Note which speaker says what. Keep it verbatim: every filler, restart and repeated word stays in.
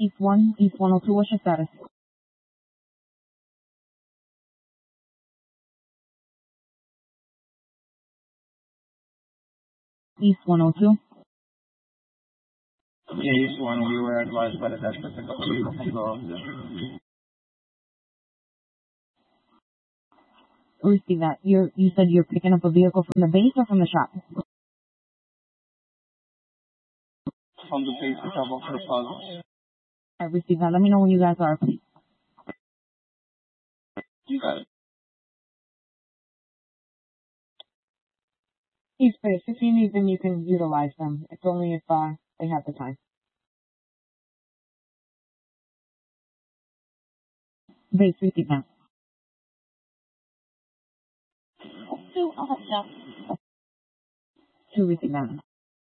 Speaker 1: East one, East one oh two, what's your status? East one oh two.
Speaker 2: Yeah, East one, we were advised by the doctor to go to go.
Speaker 1: Receive that. You're, you said you're picking up a vehicle from the base or from the shop?
Speaker 2: From the base to travel to the plaza.
Speaker 1: I received that. Let me know when you guys are, please.
Speaker 2: You got it.
Speaker 1: East base. If you need them, you can utilize them. It's only if uh, they have the time. Base, receive that.
Speaker 3: Two, I'll have stuff.
Speaker 1: Two, receive that.